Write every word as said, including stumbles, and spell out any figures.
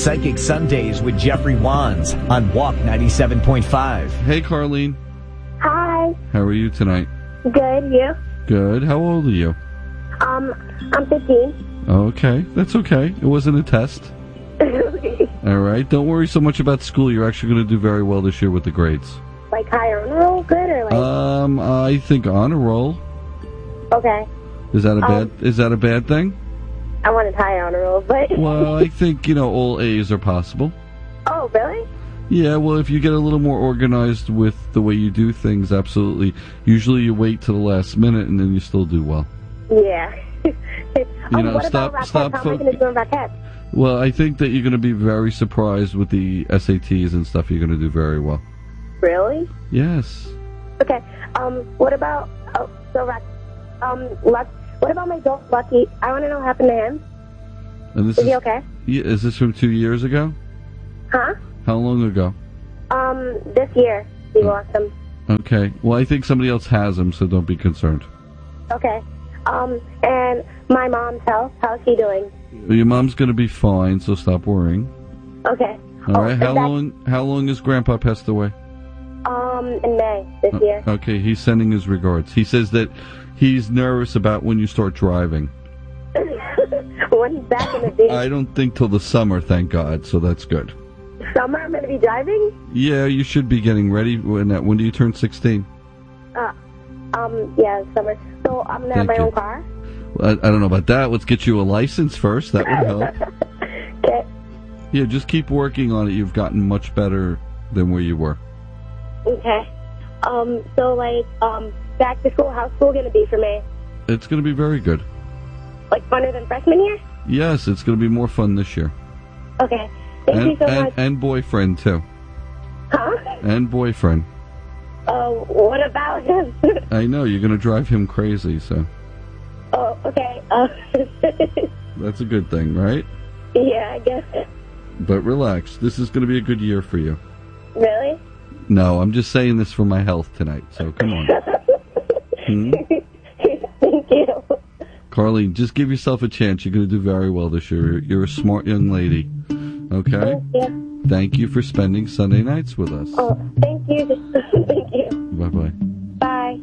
Psychic Sundays with Jeffrey Wands on Walk ninety-seven point five. Hey, Carlene. Hi. How are you tonight? Good, you? Good. How old are you? Um, I'm fifteen. Okay, that's okay. It wasn't a test. All right. Don't worry so much about school. You're actually going to do very well this year with the grades. Like higher honor roll, good or like? Um, I think honor roll. Okay. Is that a Um, bad? Is that a bad thing? I wanted higher honor roll, but. Well, I think you know all A's are possible. Oh, really? Yeah. Well, if you get a little more organized with the way you do things, absolutely. Usually, you wait to the last minute and then you still do well. Yeah. You um, know, what stop- about stop How am I fo- going to do in Raquette? Well, I think that you're going to be very surprised with the S A Ts and stuff. You're going to do very well. Really? Yes. Okay. Um, what about oh, so Raquette? Um, luck. What about my dog Lucky? I want to know what happened to him. And this Is is, he okay? Yeah, is this from two years ago? Huh? How long ago? Um, this year we Oh. lost him. Okay. Well, I think somebody else has him, so don't be concerned. Okay. Um, and my mom's health. How's she doing? Your mom's going to be fine, so stop worrying. Okay. All oh, right. and How that- long? How long has Grandpa passed away? Um, in May this year. Okay. He's sending his regards. He says that he's nervous about when you start driving. When's that going to be? I don't think till the summer, thank God. So that's good. Summer I'm going to be driving? Yeah, you should be getting ready. When that, when do you turn sixteen? Uh, um, yeah, summer. So I'm going to have Thank my you. own car? I, I don't know about that. Let's get you a license first. That would help. Okay. Yeah, just keep working on it. You've gotten much better than where you were. Okay. Um, so, like, um, back to school, how's school going to be for me? It's going to be very good. Like, funner than freshman year? Yes, it's going to be more fun this year. Okay. Thank and, you so and, much. and boyfriend, too. Huh? And boyfriend. Oh, what about him? I know, you're going to drive him crazy, so oh, okay. Uh, that's a good thing, right? yeah, I guess. But relax. This is going to be a good year for you. Really? No, I'm just saying this for my health tonight, so come on. Hmm? Thank you. Carlene, just give yourself a chance. You're going to do very well this year. You're a smart young lady. Okay? Thank you. Thank you for spending Sunday nights with us. Oh, thank you. Thank you. Bye-bye.